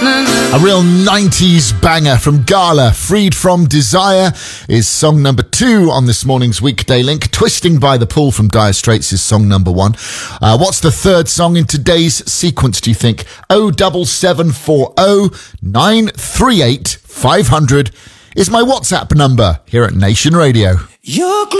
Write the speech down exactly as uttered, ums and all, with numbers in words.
A real nineties banger from Gala. Freed From Desire is song number two on this morning's Weekday Link. Twisting by the Pool from Dire Straits is song number one. Uh, what's the third song in today's sequence, do you think? oh seven seven four oh nine three eight five hundred is my WhatsApp number here at Nation Radio. You're